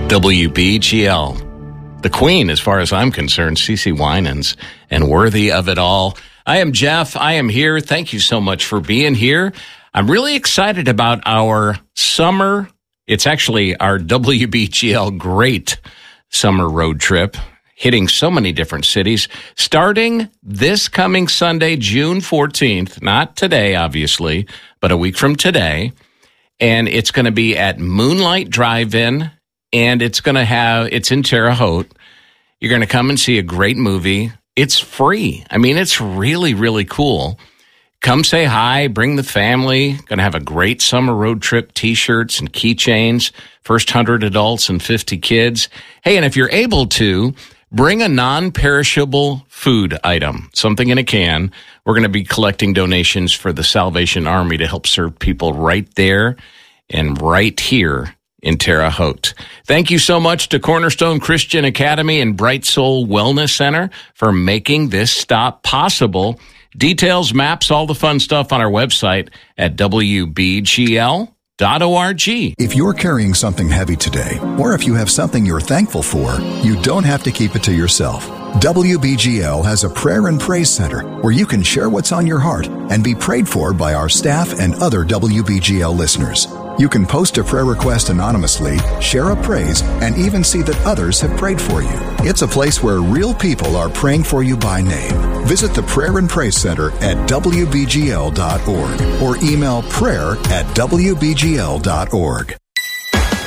WBGL. The queen, as far as I'm concerned, CeCe Winans, and worthy of it all. I am Jeff. I am here. Thank you so much for being here. I'm really excited about our summer. It's actually our WBGL Great Summer Road Trip, hitting so many different cities, starting this coming Sunday, June 14th, not today, obviously, but a week from today. And it's going to be at Moonlight Drive-In, and it's in Terre Haute. You're going to come and see a great movie. It's free. I mean, it's really, really cool. Come say hi, bring the family. Going to have a great summer road trip, T-shirts and keychains, first 100 adults and 50 kids. Hey, and if you're able to, bring a non-perishable food item, something in a can. We're going to be collecting donations for the Salvation Army to help serve people right there and right here in Terre Haute. Thank you so much to Cornerstone Christian Academy and Bright Soul Wellness Center for making this stop possible. Details, maps, all the fun stuff on our website at WBGL.org. If you're carrying something heavy today, or if you have something you're thankful for, you don't have to keep it to yourself. WBGL has a prayer and praise center where you can share what's on your heart and be prayed for by our staff and other WBGL listeners. You can post a prayer request anonymously, share a praise, and even see that others have prayed for you. It's a place where real people are praying for you by name. Visit the Prayer and Praise Center at WBGL.org or email prayer@WBGL.org.